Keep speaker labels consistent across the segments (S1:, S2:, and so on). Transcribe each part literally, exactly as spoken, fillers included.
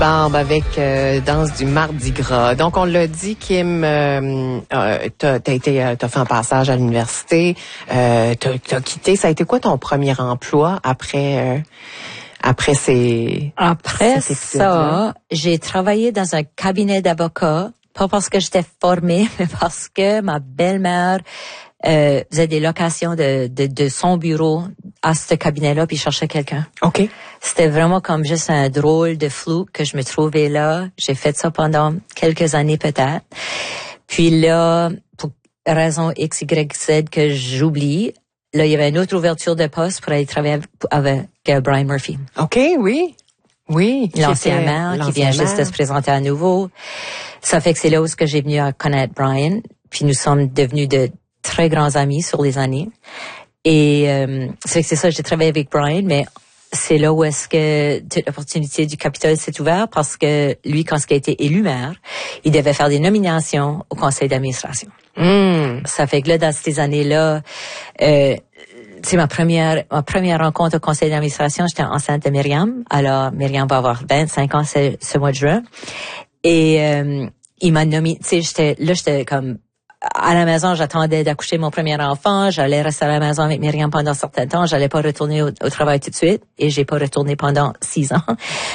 S1: Barbe avec euh, Danse du Mardi Gras. Donc, on l'a dit, Kim, euh, euh, t'as, t'as été, euh, t'as fait un passage à l'université, euh, t'as, t'as quitté. Ça a été quoi ton premier emploi après, euh, après ces...
S2: Après ça, j'ai travaillé dans un cabinet d'avocats, pas parce que j'étais formée, mais parce que ma belle-mère euh, faisait des locations de, de, de son bureau à ce cabinet-là, puis cherchait quelqu'un.
S1: OK.
S2: C'était vraiment comme juste un drôle de flou que je me trouvais là. J'ai fait ça pendant quelques années peut-être. Puis là, pour raison X, Y, Z que j'oublie, là, il y avait une autre ouverture de poste pour aller travailler avec, avec Brian Murphy.
S1: OK, oui. Oui.
S2: L'ancien maire qui vient juste de se présenter à nouveau. Ça fait que c'est là où que j'ai venu à connaître Brian. Puis nous sommes devenus de très grands amis sur les années. Et euh, c'est que c'est ça, j'ai travaillé avec Brian, mais c'est là où est-ce que toute l'opportunité du Capitole s'est ouverte parce que lui, quand il a été élu maire, il devait faire des nominations au conseil d'administration.
S1: Mm.
S2: Ça fait que là, dans ces années-là, euh, c'est ma première ma première rencontre au conseil d'administration, j'étais enceinte de Myriam. Alors, Myriam va avoir vingt-cinq ans ce, ce mois de juin. Et euh, il m'a nommé, tu sais, j'étais là, j'étais comme à la maison, j'attendais d'accoucher mon premier enfant. J'allais rester à la maison avec Myriam pendant un certain temps. J'allais pas retourner au, au travail tout de suite. Et j'ai pas retourné pendant six ans.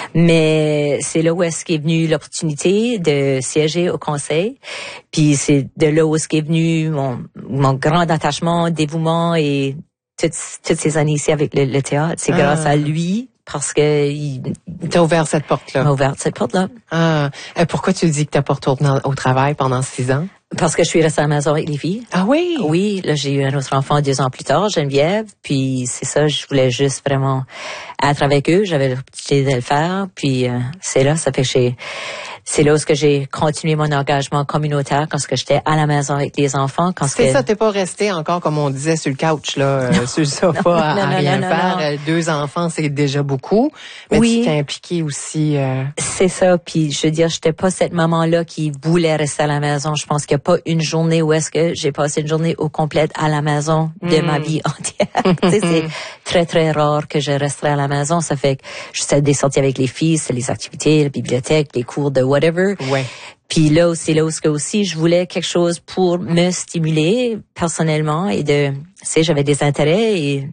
S2: Mais c'est là où est-ce qu'est venue l'opportunité de siéger au conseil. Puis c'est de là où est-ce qu'est venu mon, mon grand attachement, dévouement et toutes, toutes ces années ici avec le, le théâtre. C'est ah. grâce à lui. Parce que il
S1: t'a ouvert cette porte-là.
S2: M'a ouvert cette porte-là.
S1: Ah, et pourquoi tu dis que t'as pas retourné au travail pendant six ans?
S2: Parce que je suis restée à la maison avec les filles.
S1: Ah oui?
S2: Oui, là, j'ai eu un autre enfant deux ans plus tard, Geneviève, puis c'est ça, je voulais juste vraiment être avec eux, j'avais l'opportunité de le faire, puis euh, c'est là, ça fait que j'ai... C'est là où que j'ai continué mon engagement communautaire quand j'étais à la maison avec les enfants. Quand
S1: c'est
S2: que...
S1: ça, t'es pas resté encore, comme on disait, sur le couch, là, non, sur le sofa, non, à, non, à rien non, faire. Non, non. Deux enfants, c'est déjà beaucoup. Mais oui. Tu t'es impliquée aussi. Euh...
S2: C'est ça. Puis je veux dire, j'étais pas cette maman-là qui voulait rester à la maison. Je pense qu'il n'y a pas une journée où est-ce que j'ai passé une journée au complète à la maison de mm. ma vie entière. Tu sais, c'est très très rare que je resterai à la maison. Ça fait que je faisais des sorties avec les filles, c'est les activités, la bibliothèque, les cours de whatever.
S1: Ouais.
S2: Puis là, c'est là où que aussi je voulais quelque chose pour me stimuler personnellement et de, tu sais, j'avais des intérêts et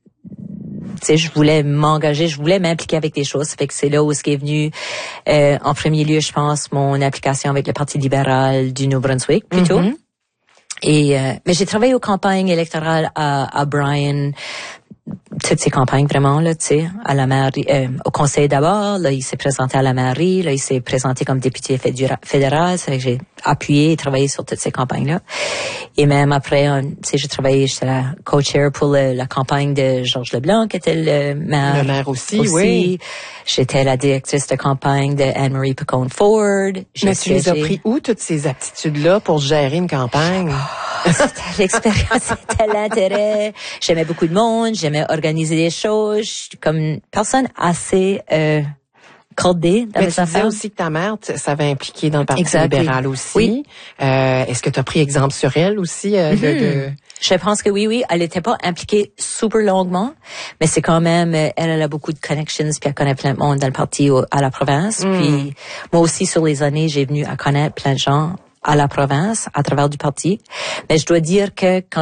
S2: tu sais, je voulais m'engager, je voulais m'impliquer avec des choses. Ça fait que c'est là où ce qui est venu euh, en premier lieu, je pense, mon application avec le Parti libéral du Nouveau-Brunswick plutôt. Mm-hmm. Et euh, mais j'ai travaillé aux campagnes électorales à, à Brian. Toutes ces campagnes vraiment là, tu sais, à la mairie, euh, au conseil d'abord, là il s'est présenté à la mairie, là il s'est présenté comme député fédéral, c'est vrai que j'ai appuyé et travaillé sur toutes ces campagnes là. Et même après, tu sais, j'ai travaillé, j'étais la co-chair pour le, la campagne de Georges Leblanc, qui était le maire.
S1: Le maire aussi,
S2: aussi.
S1: oui.
S2: J'étais la directrice de campagne de Anne-Marie Picone-Ford.
S1: Mais tu les as pris où, toutes ces aptitudes-là, pour gérer une campagne?
S2: Oh, c'était l'expérience, c'était l'intérêt. J'aimais beaucoup de monde, j'aimais organiser des choses. Je suis comme une personne assez... Euh, cordée dans
S1: mais
S2: mes
S1: tu
S2: affaires.
S1: disais aussi que ta mère s'avait impliquée dans le Parti
S2: exactly.
S1: libéral aussi.
S2: Oui.
S1: Euh, est-ce que tu as pris exemple sur elle aussi? Euh, mm-hmm. de, de...
S2: Je pense que oui, oui. Elle n'était pas impliquée super longuement, mais c'est quand même, elle, elle a beaucoup de connections, puis elle connaît plein de monde dans le parti au, à la province. Mm. Puis moi aussi, sur les années, j'ai venu à connaître plein de gens à la province, à travers du parti. Mais je dois dire que quand